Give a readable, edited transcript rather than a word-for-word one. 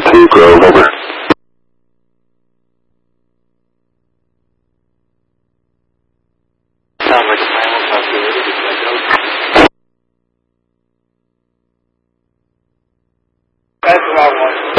2 Grove, over. Sounds like a final possibility. That's what I want.